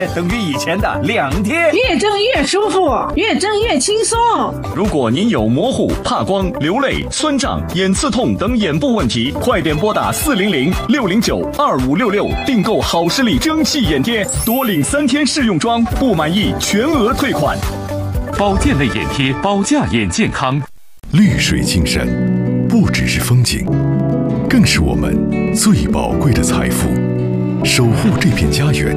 等于以前的2天， 越睁越舒服，越睁越轻松。 如果您有模糊、怕光、流泪、酸胀、眼刺痛等眼部问题，快点拨打400-609-2566订购好视力蒸汽眼贴，多领3天试用装，不满意全额退款。 保健类眼贴，保驾眼健康。 绿水青山，不只是风景，更是我们最宝贵的财富。守护这片家园，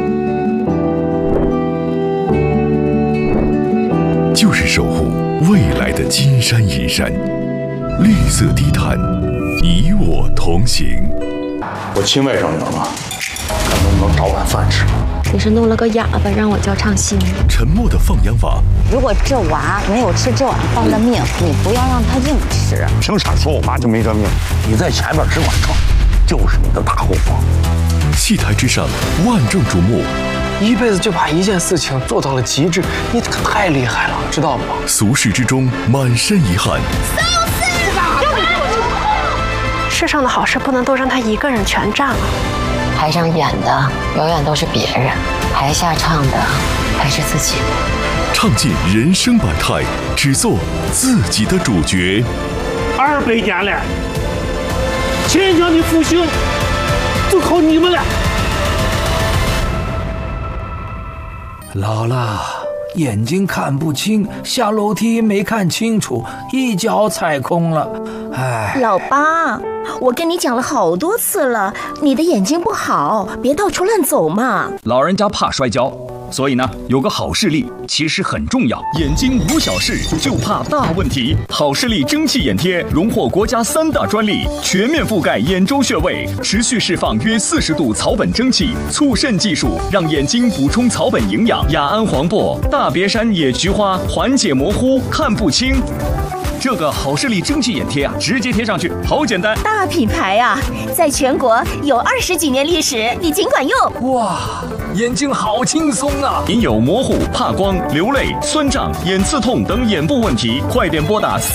就是守护未来的金山银山。绿色低碳，与我同行。 我亲外甥女儿嘛，看能不能找碗饭吃。 你是弄了个哑巴让我叫唱戏吗？ 沉默的放羊娃。 如果这娃没有吃这碗饭的命，你不要让他硬吃。 凭啥说我妈就没这命？你在前面只管唱，就是你的大后方。 戏台之上，万众瞩目。 一辈子就把一件事情做到了极致，你太厉害了，知道吗？ 俗世之中，满身遗憾。 世上的好事不能都让他一个人全占了。 台上演的永远都是别人，台下唱的还是自己。 唱尽人生百态，只做自己的主角。 200年了，钱江的复兴就靠你们了。 老了，眼睛看不清，下楼梯没看清楚，一脚踩空了。哎， 老八，我跟你讲了好多次了，你的眼睛不好，别到处乱走嘛。 老人家怕摔跤，所以呢，有个好视力其实很重要。眼睛无小事，就怕大问题。好视力蒸汽眼贴荣获国家3大专利，全面覆盖眼周穴位，持续释放约40度草本蒸汽，促渗技术让眼睛补充草本营养。雅安黄柏、大别山野菊花缓解模糊、看不清。这个好视力蒸汽眼贴啊，直接贴上去，好简单。 大品牌啊，在全国有20几年历史，你尽管用。 哇，眼睛好轻松啊！ 您有模糊、怕光、流泪、酸胀、眼刺痛等眼部问题，快点拨打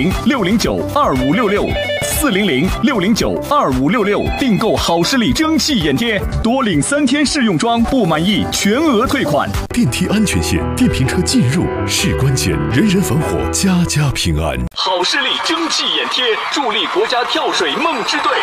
400-609-2566，400-609-2566订购好视力蒸汽眼贴，多领3天试用装，不满意全额退款。 电梯安全线，电瓶车进入是关键，人人防火，家家平安。 好视力蒸汽眼贴，助力国家跳水梦之队。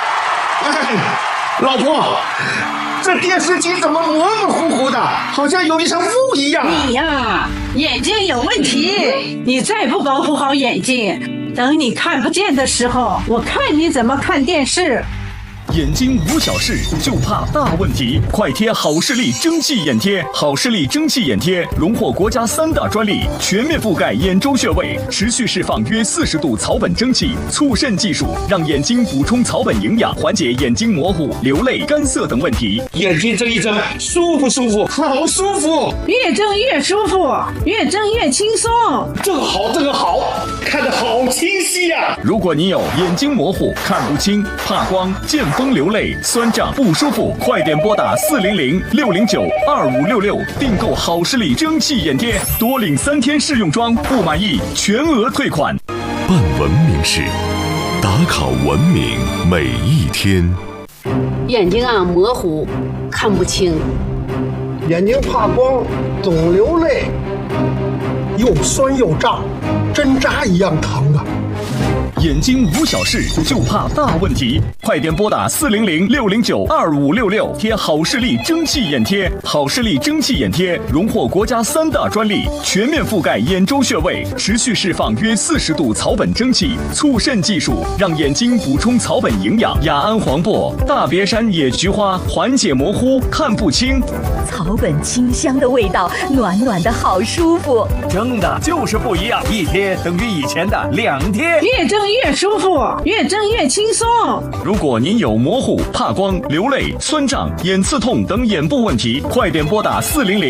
老婆，这电视机怎么模模糊糊的，好像有一层雾一样。 你呀，眼睛有问题，你再不保护好眼睛，等你看不见的时候，我看你怎么看电视。 眼睛无小事，就怕大问题。快贴好视力蒸汽眼贴，好视力蒸汽眼贴荣获国家3大专利，全面覆盖眼周穴位，持续释放约40度草本蒸汽，促渗技术让眼睛补充草本营养，缓解眼睛模糊、流泪、干涩等问题。 眼睛睁一睁，舒服舒服，好舒服。 越睁越舒服，越睁越轻松。 这个好，这个好，看得好清晰呀！ 如果你有眼睛模糊、看不清、怕光、见风流泪、酸胀不舒服，快点拨打400-609-2566订购好视力蒸汽眼贴，多领3天试用装，不满意全额退款。 办文明事，打卡文明每一天。 眼睛啊模糊，看不清； 眼睛怕光，总流泪，又酸又胀，针扎一样疼啊！ 眼睛无小事，就怕大问题。快点拨打400-609-2566贴好视力蒸汽眼贴。好视力蒸汽眼贴荣获国家3大专利，全面覆盖眼周穴位，持续释放约40度草本蒸汽，促渗技术让眼睛补充草本营养。雅安黄柏、大别山野菊花缓解模糊、看不清。 草本清香的味道，暖暖的好舒服。 蒸的就是不一样，一贴等于以前的2天。 越蒸越舒服，越蒸越轻松。 如果您有模糊、怕光、流泪、酸胀、眼刺痛等眼部问题，快点拨打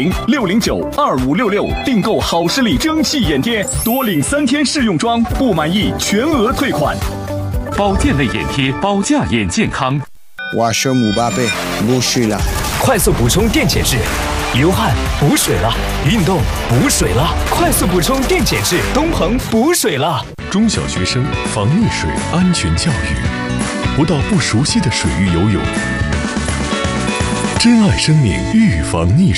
400-609-2566订购好视力蒸汽眼贴，多领3天试用装，不满意全额退款。 保健类眼贴，保驾眼健康。 我是姆巴佩，不水了。 快速补充电解质，流汗补水了，运动补水了，快速补充电解质，东鹏补水了。 中小学生防溺水安全教育，不到不熟悉的水域游泳，珍爱生命，预防溺水。